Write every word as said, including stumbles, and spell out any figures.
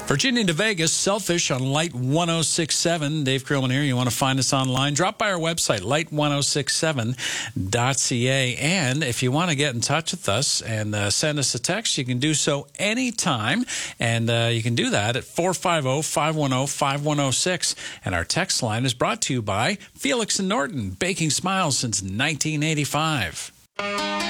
Virginia to Vegas, Selfish on Light one oh six point seven. Dave Krillman here. You want to find us online? Drop by our website, light ten sixty-seven dot c a. And if you want to get in touch with us and uh, send us a text, you can do so anytime. And uh, you can do that at four five zero, five one zero, five one zero six. And our text line is brought to you by Felix and Norton, baking smiles since nineteen eighty-five.